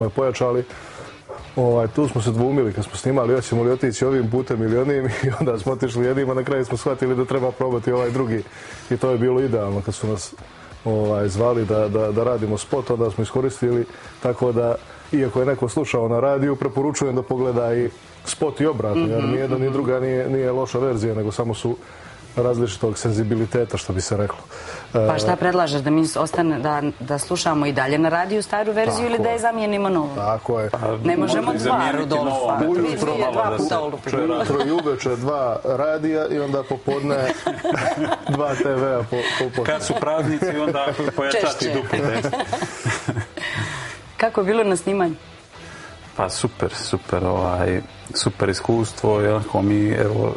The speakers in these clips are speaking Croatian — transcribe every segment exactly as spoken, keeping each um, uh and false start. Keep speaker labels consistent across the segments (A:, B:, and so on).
A: pojačali. Ovaj, tu smo se dvoumili kad smo snimali, hoćemo li otići ovim putem ili onim, i onda smo otišli jednim, a na kraju smo shvatili da treba probati ovaj drugi. I to je bilo idealno kad su nas ovaj, zvali da, da, da radimo spot, onda smo iskoristili, tako da, iako je neko slušao na radiju, preporučujem da pogleda i spot i obratno, jer ni jedna ni druga nije, nije loša verzija, nego samo su različitog senzibiliteta, što bi se reklo.
B: Pa šta predlažeš, da mi ostane, da, da slušamo i dalje na radiju staru verziju ili da je zamijenimo novu?
A: Tako je.
B: Ne možemo dva Rudolfa, ujutro dva puta olupiti.
A: Ujutro i uveče dva radija i onda popodne dva te vea po, po podne.
C: Kad su praznici, onda pojačati duplo.
B: Kako je bilo na snimanju?
C: Pa super, super, ovaj, super iskustvo, jako mi, evo,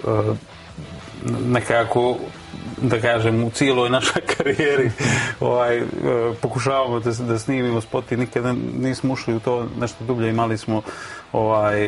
C: nekako, da kažem, u cijeloj našoj karijeri ovaj, pokušavamo da, da snimimo spot i nikada nismo ušli u to nešto dublje. Imali smo ovaj,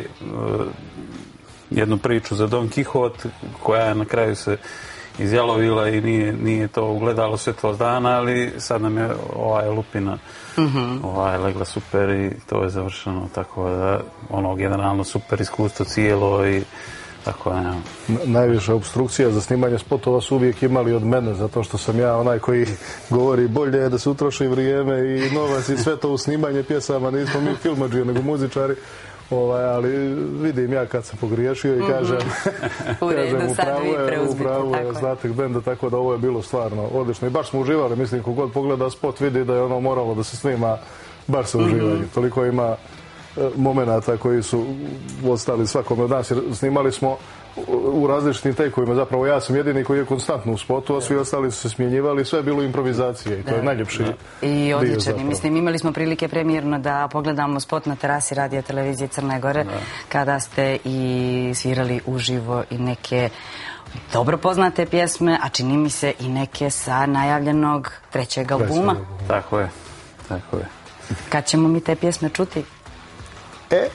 C: jednu priču za Don Quixote koja je na kraju se izjalovila i nije, nije to ugledalo svjetlost dana, ali sad nam je ovaj, lupina mm-hmm. ovaj, legla super i to je završeno, tako da ono generalno super iskustvo cijelo i tako je.
A: Najviše obstrukcija za snimanje spotova su uvijek imali od mene, zato što sam ja onaj koji govori bolje je da se utroši vrijeme i novac i sve to u snimanje pjesama, nismo mi filmadžije nego muzičari. Ovaj, ali vidim ja kad sam pogriješio i kažem,
B: u redu,
A: kažem,
B: sad vi preuzmite.
A: Upravo je Zlatih benda, tako da ovo je bilo stvarno odlično. I baš smo uživali, mislim, kogod pogleda spot vidi da je ono moralo da se snima baš sa uživanjem. Mm-hmm. Toliko ima momenata koji su ostali svakome od nas, jer snimali smo u različitim tekovima. Zapravo ja sam jedini koji je konstantno u spotu, a svi ostali su se smjenjivali, sve je bilo improvizacije i to je najljepši
B: i odličan. Mislim, imali smo prilike premijerno da pogledamo spot na terasi radija televizije Crne Gore, da. Kada ste i svirali uživo i neke dobro poznate pjesme, a čini mi se i neke sa najavljenog trećeg albuma.
C: Tako je, tako je.
B: Kad ćemo mi te pjesme čuti?
A: E?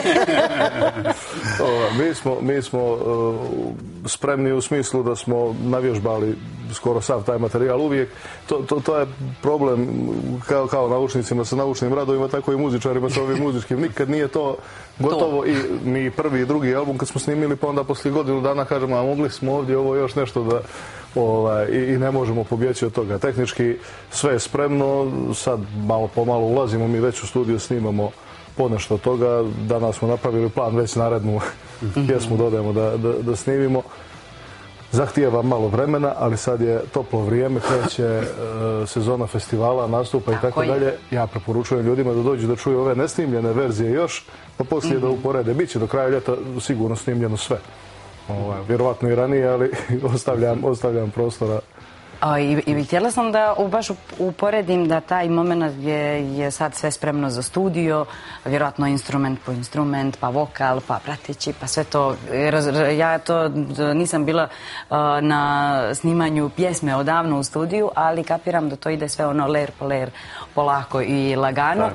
A: o, mi smo, mi smo uh, spremni u smislu da smo navježbali skoro sav taj materijal uvijek. To, to, to je problem kao, kao naučnicima sa naučnim radovima, tako i muzičarima sa ovim muzičkim. Nikad nije to gotovo to. I mi prvi i drugi album kad smo snimili, pa onda poslije godinu dana kažemo, a mogli smo ovdje ovo još nešto da... Ovaj, i, i ne možemo pobjeći od toga. Tehnički sve je spremno, sad malo po malo ulazimo, mi već u studiju snimamo ponešto od toga. Danas smo napravili plan, već narednu pjesmu dodajemo da, da, da snimimo. Zahtijeva malo vremena, ali sad je toplo vrijeme, kreće e, sezona festivala, nastupa i tako dalje. Ja preporučujem ljudima da dođu da čuju ove nesnimljene verzije još, pa poslije mm-hmm. da uporede. Biće do kraja ljeta sigurno snimljeno sve. Ovaj, vjerovatno i ranije, ali ostavljam, ostavljam prostora.
B: O, i, i htjela sam da baš uporedim da taj moment je, je sad sve spremno za studio, vjerojatno instrument po instrument, pa vokal, pa prateći, pa sve to. Ja to nisam bila uh, na snimanju pjesme odavno u studiju, ali kapiram da to ide sve ono layer po layer, polako i lagano.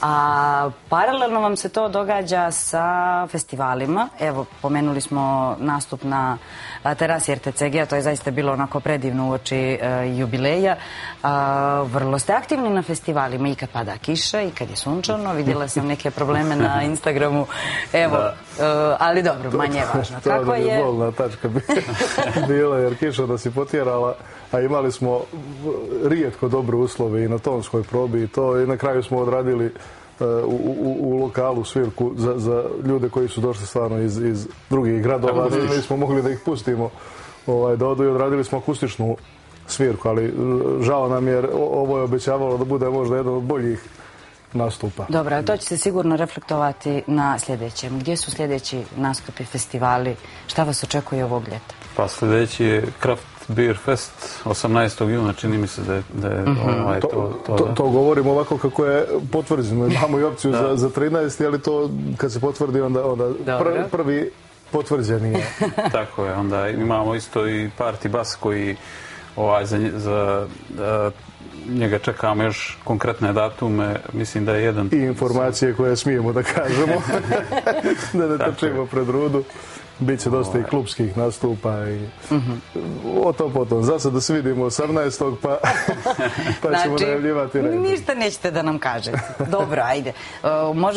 B: A paralelno vam se to događa sa festivalima. Evo, pomenuli smo nastup na terasi er te ce ge, a to je zaista bilo onako predivno uoči jubileja. Vrlo ste aktivni na festivalima i kad pada kiša i kad je sunčano. Vidjela sam neke probleme na Instagramu. Evo, ali dobro, manje je važno.
A: Kako je? To je bolna tačka bila jer kiša da si potjerala, a imali smo rijetko dobre uslove i na tonskoj probi i to i na kraju smo odradili U, u, u lokalu svirku za, za ljude koji su došli stvarno iz, iz drugih gradova. Mi smo mogli da ih pustimo ovaj, da odu i odradili smo akustičnu svirku, ali žao nam jer ovo je obećavalo da bude možda jedan od boljih nastupa.
B: Dobro, to će se sigurno reflektovati na sljedećem. Gdje su sljedeći nastupi, festivali? Šta vas očekuje ovog ljeta?
C: Pa sljedeći je Craft Beer Fest osamnaestog juna, čini mi se da je, da je mm-hmm. ovaj, to, to,
A: to, to govorimo ovako kako je potvrđeno. Imamo i opciju za, za trinaesti, ali to kad se potvrdi onda, onda pr, prvi potvrđeni je.
C: Tako je, onda imamo isto i Party Bus koji ovaj, za, za, za njega čekamo još konkretne datume, mislim da je jedan...
A: I informacije koje smijemo da kažemo, da ne trčimo pred rudu. bit će dosta i klubskih nastupa i o to potom. Za sad da se vidimo osamnaestog pa, pa ćemo najavljivati red.
B: Ništa nećete da nam kažete. Dobro, ajde.